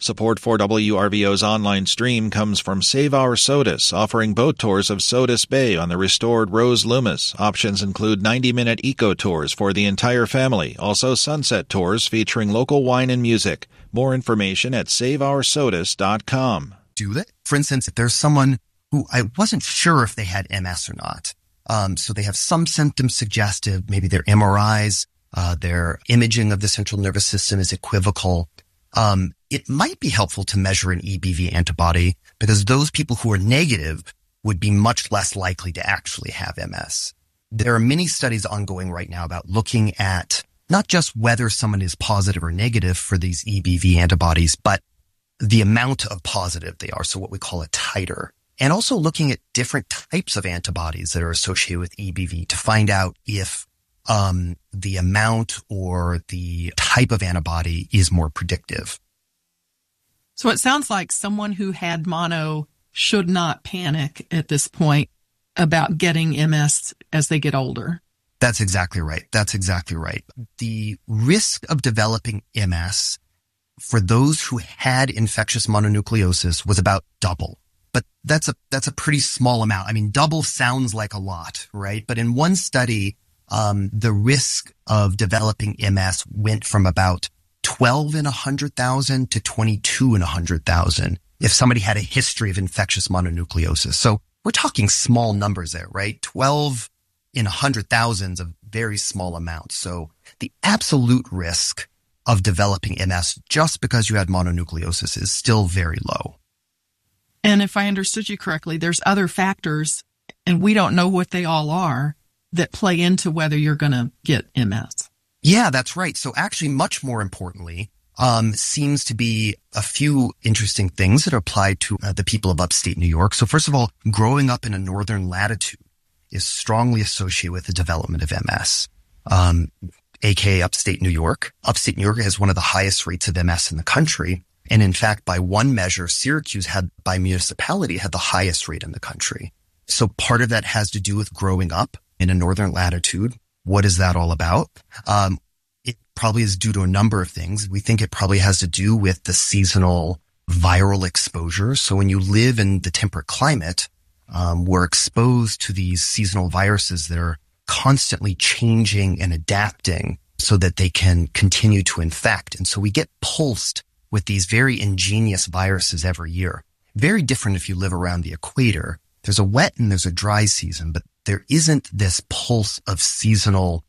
Support for WRVO's online stream comes from Save Our Sodus, offering boat tours of Sodus Bay on the restored Rose Loomis. Options include 90-minute eco tours for the entire family, also sunset tours featuring local wine and music. More information at saveoursodus.com. Do that. For instance, if there's someone who I wasn't sure if they had MS or not, so they have some symptoms suggestive, maybe their MRIs, their imaging of the central nervous system is equivocal. It might be helpful to measure an EBV antibody because those people who are negative would be much less likely to actually have MS. There are many studies ongoing right now about looking at not just whether someone is positive or negative for these EBV antibodies, but the amount of positive they are, so what we call a titer. And also looking at different types of antibodies that are associated with EBV to find out if the amount or the type of antibody is more predictive. So it sounds like someone who had mono should not panic at this point about getting MS as they get older. That's exactly right. That's exactly right. The risk of developing MS for those who had infectious mononucleosis was about double. But that's a pretty small amount. I mean, double sounds like a lot, right? But in one study, the risk of developing MS went from about 12 in 100,000 to 22 in 100,000 if somebody had a history of infectious mononucleosis. So we're talking small numbers there, right? 12 in 100,000 is a very small amount. So the absolute risk of developing MS just because you had mononucleosis is still very low. And if I understood you correctly, there's other factors, and we don't know what they all are, that play into whether you're going to get MS. Yeah, that's right. So actually, much more importantly, seems to be a few interesting things that are applied to the people of upstate New York. So first of all, growing up in a northern latitude is strongly associated with the development of MS, aka upstate New York. Upstate New York has one of the highest rates of MS in the country. And in fact, by one measure, Syracuse by municipality had the highest rate in the country. So part of that has to do with growing up in a northern latitude. What is that all about? It probably is due to a number of things. We think it probably has to do with the seasonal viral exposure. So when you live in the temperate climate, we're exposed to these seasonal viruses that are constantly changing and adapting so that they can continue to infect. And so we get pulsed with these very ingenious viruses every year. Very different if you live around the equator. There's a wet and there's a dry season, but there isn't this pulse of seasonal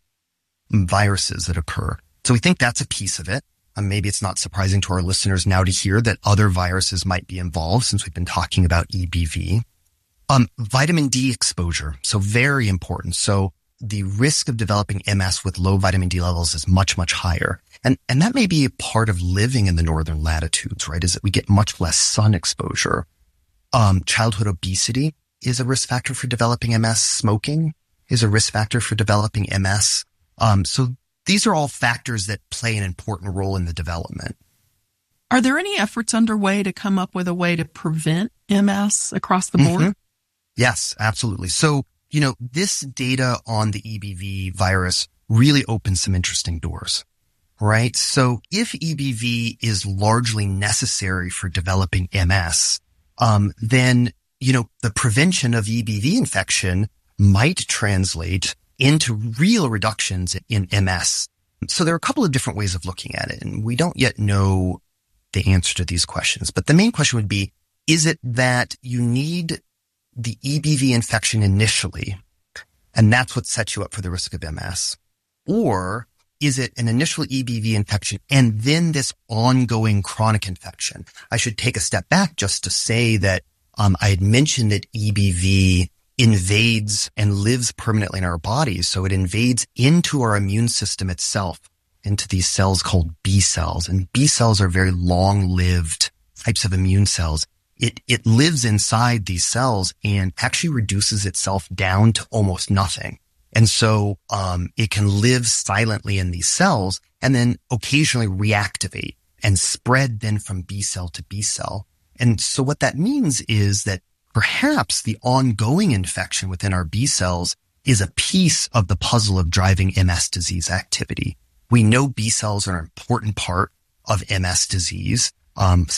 viruses that occur. So we think that's a piece of it. Maybe it's not surprising to our listeners now to hear that other viruses might be involved since we've been talking about EBV. Vitamin D exposure. So very important. So the risk of developing MS with low vitamin D levels is much, much higher. And that may be a part of living in the northern latitudes, right? Is that we get much less sun exposure. Childhood obesity is a risk factor for developing MS. Smoking is a risk factor for developing MS. So these are all factors that play an important role in the development. Are there any efforts underway to come up with a way to prevent MS across the board? Mm-hmm. Yes, absolutely. So, this data on the EBV virus really opens some interesting doors, right? So if EBV is largely necessary for developing MS, then, the prevention of EBV infection might translate into real reductions in MS. So there are a couple of different ways of looking at it, and we don't yet know the answer to these questions. But the main question would be, is it that you need the EBV infection initially, and that's what sets you up for the risk of MS? Or is it an initial EBV infection and then this ongoing chronic infection? I should take a step back just to say that I had mentioned that EBV invades and lives permanently in our bodies. So it invades into our immune system itself, into these cells called B cells. And B cells are very long-lived types of immune cells. It lives inside these cells and actually reduces itself down to almost nothing. And so it can live silently in these cells and then occasionally reactivate and spread then from B cell to B cell. And so what that means is that perhaps the ongoing infection within our B cells is a piece of the puzzle of driving MS disease activity. We know B cells are an important part of MS disease.